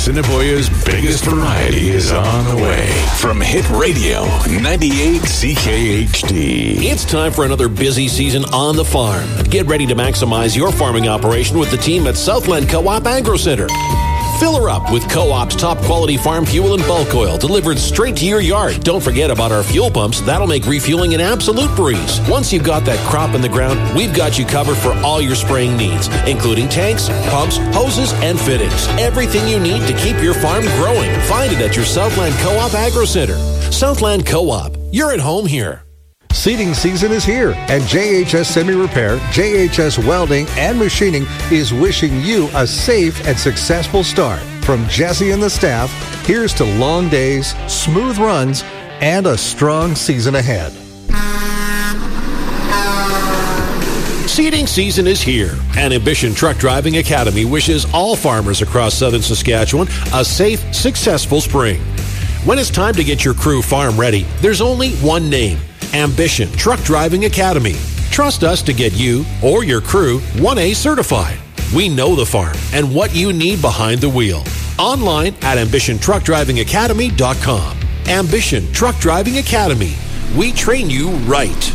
Assiniboia's biggest variety is on the way. From Hit Radio 98 CKHD. It's time for another busy season on the farm. Get ready to maximize your farming operation with the team at Southland Co-op Agro Center. Fill her up with Co-op's top quality farm fuel and bulk oil delivered straight to your yard. Don't forget about our fuel pumps. That'll make refueling an absolute breeze. Once you've got that crop in the ground, we've got you covered for all your spraying needs, including tanks, pumps, hoses, and fittings. Everything you need to keep your farm growing. Find it at your Southland Co-op Agro Center. Southland Co-op. You're at home here. Seeding season is here, and JHS Semi Repair, JHS Welding, and Machining is wishing you a safe and successful start. From Jesse and the staff, here's to long days, smooth runs, and a strong season ahead. Seeding season is here, and Ambition Truck Driving Academy wishes all farmers across southern Saskatchewan a safe, successful spring. When it's time to get your crew farm ready, there's only one name: Ambition Truck Driving Academy. Trust us to get you or your crew 1A certified. We know the farm and what you need behind the wheel. Online at ambitiontruckdrivingacademy.com. Ambition Truck Driving Academy. We train you right.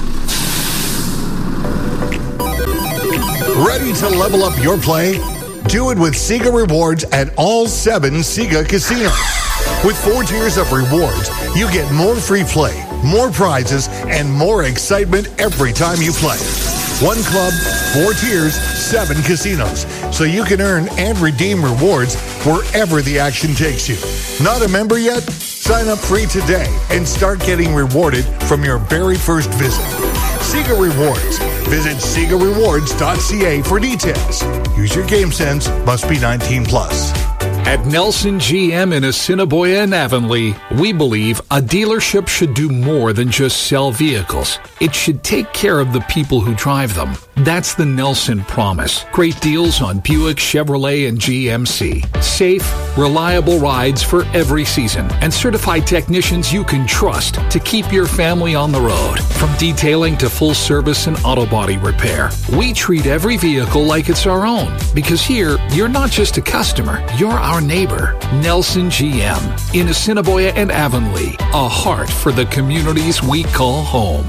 Ready to level up your play? Do it with Sega Rewards at all 7 Sega casinos. With 4 tiers of rewards, you get more free play, more prizes, and more excitement every time you play. 1 club, 4 tiers, 7 casinos, so you can earn and redeem rewards wherever the action takes you. Not a member yet? Sign up free today and start getting rewarded from your very first visit. Sega Rewards. Visit SegaRewards.ca for details. Use your game sense. Must be 19 plus. At Nelson GM in Assiniboia and Avonlea, we believe a dealership should do more than just sell vehicles. It should take care of the people who drive them. That's the Nelson promise. Great deals on Buick, Chevrolet, and GMC. Safe, reliable rides for every season. And certified technicians you can trust to keep your family on the road. From detailing to full service and auto body repair, we treat every vehicle like it's our own. Because here, you're not just a customer, you're our neighbor. Nelson GM in Assiniboia and Avonlea. A heart for the communities we call home.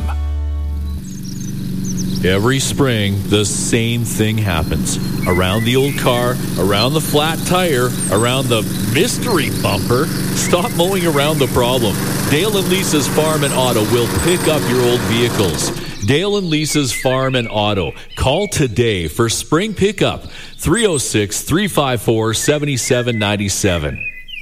Every spring, the same thing happens. Around the old car, around the flat tire, around the mystery bumper. Stop mowing around the problem. Dale and Lisa's Farm and Auto will pick up your old vehicles. Dale and Lisa's Farm and Auto. Call today for spring pickup. 306-354-7797.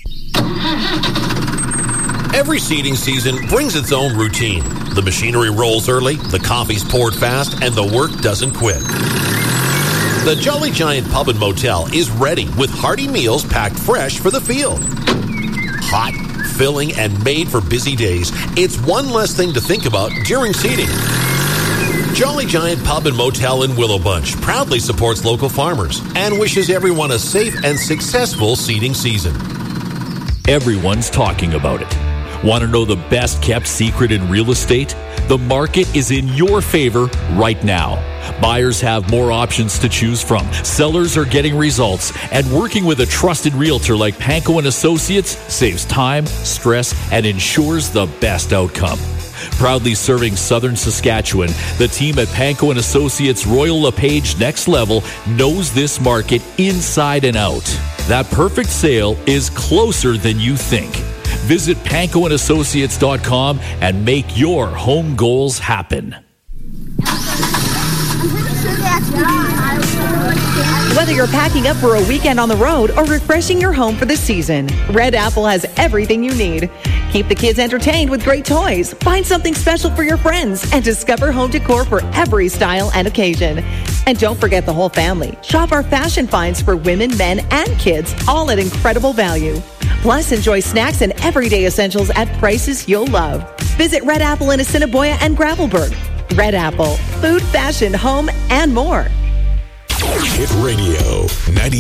Every seeding season brings its own routine. The machinery rolls early, the coffee's poured fast, and the work doesn't quit. The Jolly Giant Pub and Motel is ready with hearty meals packed fresh for the field. Hot, filling, and made for busy days, it's one less thing to think about during seeding. Jolly Giant Pub and Motel in Willow Bunch proudly supports local farmers and wishes everyone a safe and successful seeding season. Everyone's talking about it. Want to know the best kept secret in real estate? The market is in your favor right now. Buyers have more options to choose from. Sellers are getting results. And working with a trusted realtor like Panko & Associates saves time, stress, and ensures the best outcome. Proudly serving southern Saskatchewan, the team at Panko & Associates Royal LePage Next Level knows this market inside and out. That perfect sale is closer than you think. Visit pankoandassociates.com and make your home goals happen. Whether you're packing up for a weekend on the road or refreshing your home for the season, Red Apple has everything you need. Keep the kids entertained with great toys, find something special for your friends, and discover home decor for every style and occasion. And don't forget the whole family. Shop our fashion finds for women, men, and kids, all at incredible value. Plus, enjoy snacks and everyday essentials at prices you'll love. Visit Red Apple in Assiniboia and Gravelburg. Red Apple, food, fashion, home, and more. Hit Radio 90.